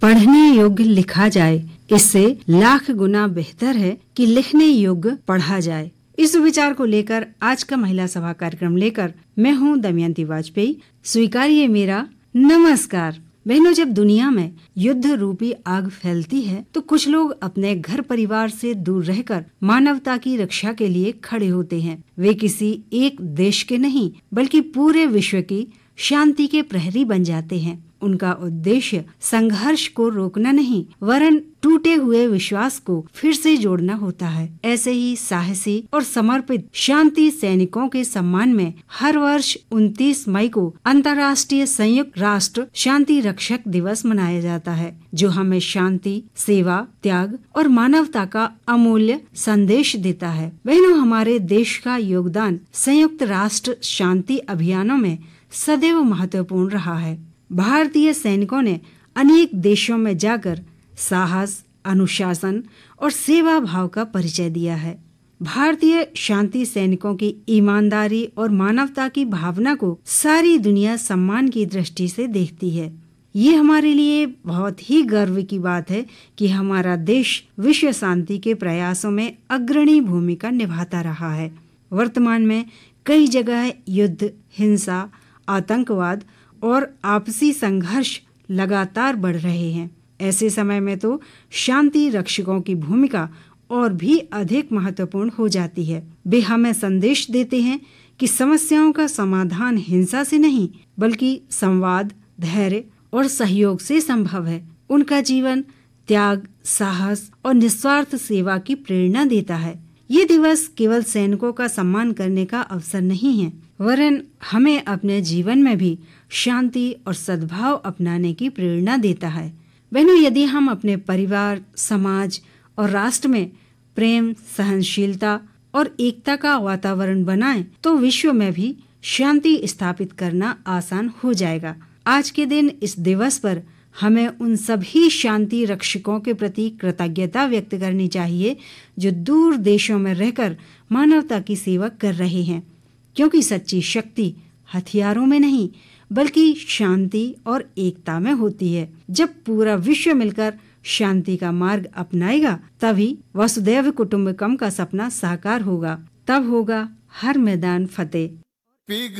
पढ़ने योग्य लिखा जाए, इससे लाख गुना बेहतर है कि लिखने योग्य पढ़ा जाए। इस विचार को लेकर आज का महिला सभा कार्यक्रम लेकर मैं हूँ दमयंती वाजपेयी। स्वीकारिए मेरा नमस्कार। बहनों, जब दुनिया में युद्ध रूपी आग फैलती है तो कुछ लोग अपने घर परिवार से दूर रहकर मानवता की रक्षा के लिए खड़े होते हैं। वे किसी एक देश के नहीं बल्कि पूरे विश्व की शांति के प्रहरी बन जाते हैं। उनका उद्देश्य संघर्ष को रोकना नहीं वरन टूटे हुए विश्वास को फिर से जोड़ना होता है। ऐसे ही साहसी और समर्पित शांति सैनिकों के सम्मान में हर वर्ष 29 मई को अंतर्राष्ट्रीय संयुक्त राष्ट्र शांति रक्षक दिवस मनाया जाता है, जो हमें शांति, सेवा, त्याग और मानवता का अमूल्य संदेश देता है। बहनों, हमारे देश का योगदान संयुक्त राष्ट्र शांति अभियानों में सदैव महत्वपूर्ण रहा है। भारतीय सैनिकों ने अनेक देशों में जाकर साहस, अनुशासन और सेवा भाव का परिचय दिया है। भारतीय शांति सैनिकों की ईमानदारी और मानवता की भावना को सारी दुनिया सम्मान की दृष्टि से देखती है। ये हमारे लिए बहुत ही गर्व की बात है कि हमारा देश विश्व शांति के प्रयासों में अग्रणी भूमिका निभाता रहा है। वर्तमान में कई जगह युद्ध, हिंसा, आतंकवाद और आपसी संघर्ष लगातार बढ़ रहे हैं। ऐसे समय में तो शांति रक्षकों की भूमिका और भी अधिक महत्वपूर्ण हो जाती है। वे हमें संदेश देते हैं कि समस्याओं का समाधान हिंसा से नहीं बल्कि संवाद, धैर्य और सहयोग से संभव है। उनका जीवन त्याग, साहस और निस्वार्थ सेवा की प्रेरणा देता है। ये दिवस केवल सैनिकों का सम्मान करने का अवसर नहीं है, वरन हमें अपने जीवन में भी शांति और सद्भाव अपनाने की प्रेरणा देता है। बहनों, यदि हम अपने परिवार, समाज और राष्ट्र में प्रेम, सहनशीलता और एकता का वातावरण बनाएं, तो विश्व में भी शांति स्थापित करना आसान हो जाएगा। आज के दिन इस दिवस पर हमें उन सभी शांति रक्षकों के प्रति कृतज्ञता व्यक्त करनी चाहिए जो दूर देशों में रहकर मानवता की सेवा कर रहे हैं, क्योंकि सच्ची शक्ति हथियारों में नहीं बल्कि शांति और एकता में होती है। जब पूरा विश्व मिलकर शांति का मार्ग अपनाएगा, तभी वसुधैव कुटुंबकम का सपना साकार होगा। तब होगा हर मैदान फतेह।